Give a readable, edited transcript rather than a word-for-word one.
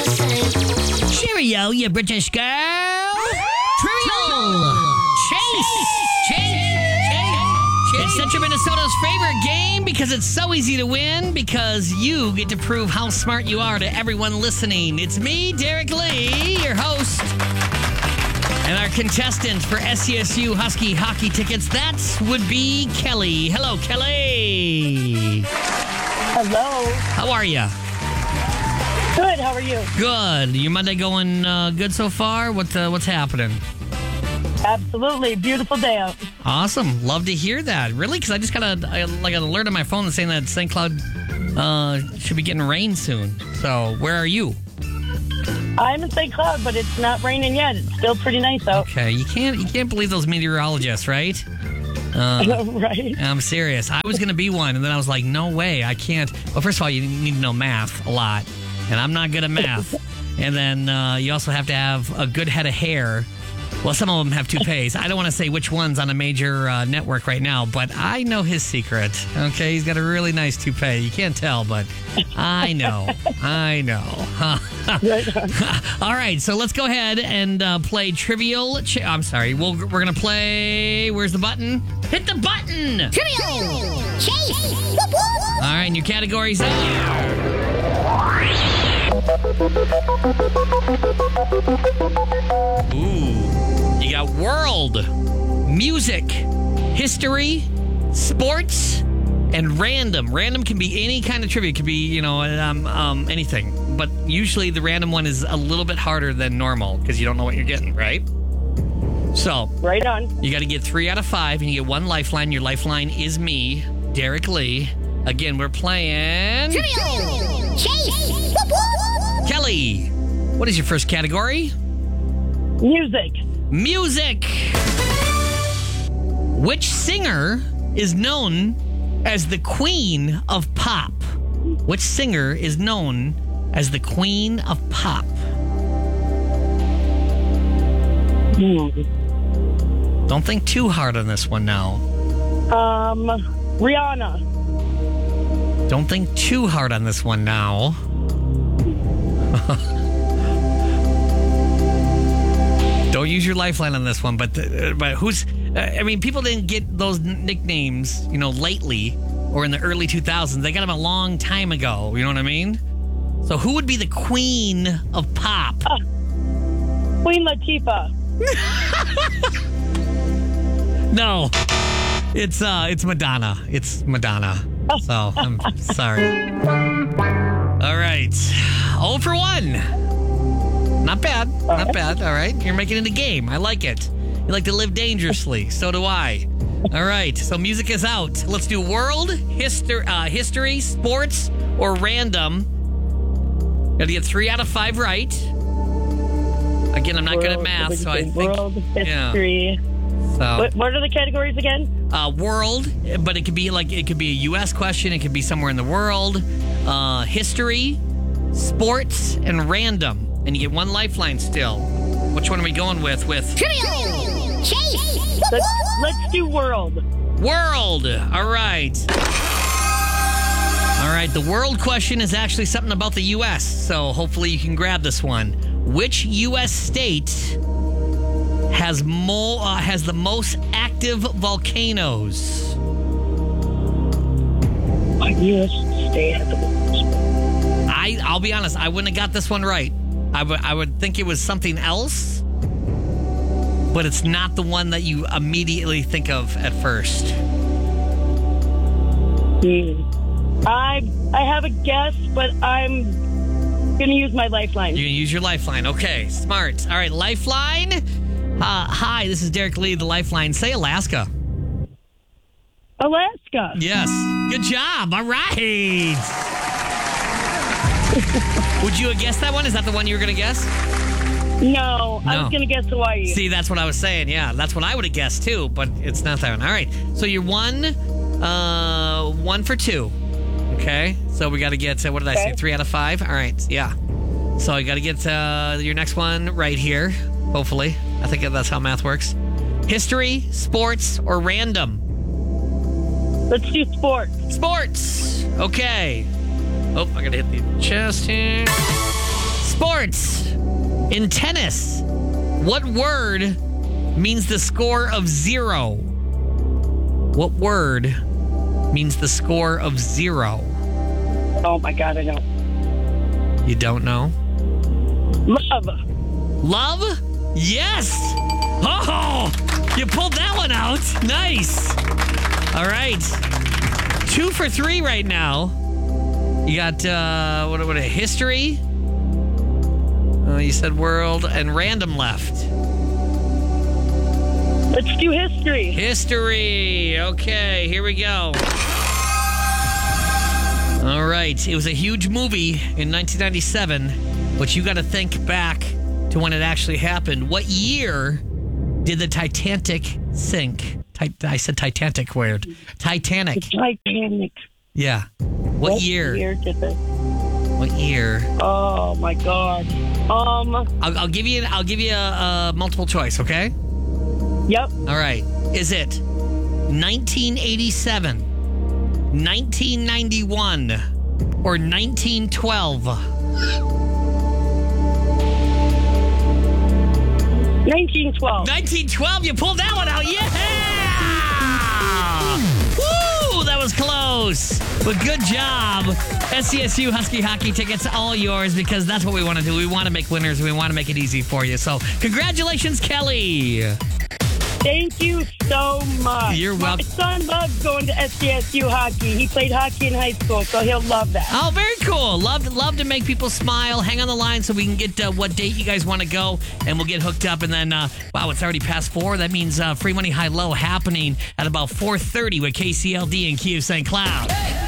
Cheerio, you British girl. Trivial. Chase. It's Central Minnesota's favorite game because it's so easy to win because you get to prove how smart you are to everyone listening. It's me, Derek Lee, your host. And our contestant for SCSU Husky hockey tickets, that would be Kelly. Hello, Kelly. Hello. How are you? Good. How are you? Good. Your Monday going good so far? What's happening? Absolutely. Beautiful day out. Awesome. Love to hear that. Really? Because I just got an alert on my phone that's saying that St. Cloud should be getting rain soon. So where are you? I'm in St. Cloud, but it's not raining yet. It's still pretty nice out. Okay. You can't believe those meteorologists, right? Right. I'm serious. I was going to be one, and then I was like, no way. I can't. Well, first of all, you need to know math a lot, and I'm not good at math. And then you also have to have a good head of hair. Well, some of them have toupees. I don't want to say which one's on a major network right now, but I know his secret. Okay, he's got a really nice toupee. You can't tell, but I know. Right on. All right, so let's go ahead and play Trivial. I'm sorry. We're going to play. Where's the button? Hit the button. Trivial Chase. Whoop, whoop. All right, and your categories are. Ooh. You got world, music, history, sports, and random. Random can be any kind of trivia. It could be, anything. But usually the random one is a little bit harder than normal because you don't know what you're getting, right? So, right on. You got to get 3 out of 5, and you get 1 lifeline. Your lifeline is me, Derek Lee. Again, we're playing... Trivial Chase. Whoop, whoop. Kelly, what is your first category? Music. Music. Which singer is known as the Queen of Pop? Which singer is known as the Queen of Pop? Don't think too hard on this one now. Rihanna. Don't think too hard on this one now. Don't use your lifeline on this one, but who's... people didn't get those nicknames, lately or in the early 2000s. They got them a long time ago. You know what I mean? So who would be the Queen of Pop? Queen Latifah. No, it's Madonna. It's Madonna. So I'm sorry. All right, 0 for 1. Not bad. Not bad. All right. You're making it a game. I like it. You like to live dangerously. So do I. All right. So music is out. Let's do world, history, sports, or random. Got to get 3 out of 5 right. Again, I'm not good at math, so I think... World, history. Yeah. So, what are the categories again? World, but it could be a U.S. question. It could be somewhere in the world. History, sports, and random. And you get 1 lifeline still. Which one are we going with? Trivial Chase. Let's do world. World. All right. All right. The world question is actually something about the U.S., so hopefully you can grab this one. Which U.S. state has the most active volcanoes? What U.S. state has the most? I'll be honest. I wouldn't have got this one right. I would think it was something else, but it's not the one that you immediately think of at first. I have a guess, but I'm going to use my lifeline. You're going to use your lifeline. Okay, smart. All right, lifeline. Hi, this is Derek Lee, the lifeline. Say Alaska. Alaska. Yes. Good job. All right. Would you have guessed that one? Is that the one you were going to guess? No, I was going to guess Hawaii. See, that's what I was saying. Yeah, that's what I would have guessed too, but it's not that one. All right. So you're 1 for 2. Okay. So we got to get, what did I say? 3 out of 5? All right. Yeah. So you got to get your next one right here, hopefully. I think that's how math works. History, sports, or random? Let's do sports. Sports. Okay. Oh, I got to hit the chest here. Sports. sports. In tennis, what word means the score of 0? What word means the score of 0? Oh my God, I know. You don't know? Love. Love? Yes! Oh! You pulled that one out. Nice. All right. 2 for 3 right now. You got, what history? You said world and random left. Let's do history. History. Okay, here we go. All right. It was a huge movie in 1997, but you got to think back to when it actually happened. What year did the Titanic sink? I said Titanic weird. Titanic. Titanic. Yeah. What year? What year did it? What year? Oh my God. I'll give you a multiple choice, okay? Yep. All right. Is it 1987, 1991, or 1912? 1912. 1912, you pulled that one out. Yeah! Woo! That was close. But good job. SCSU Husky Hockey tickets, all yours, because that's what we want to do. We want to make winners. We want to make it easy for you. So congratulations, Kelly. Thank you so much. You're welcome. My son loves going to SCSU hockey. He played hockey in high school, so he'll love that. Oh, very cool. Love to make people smile. Hang on the line so we can get what date you guys want to go, and we'll get hooked up. And then, wow, it's already past 4. That means Free Money High Low happening at about 4:30 with KCLD and Q St. Cloud.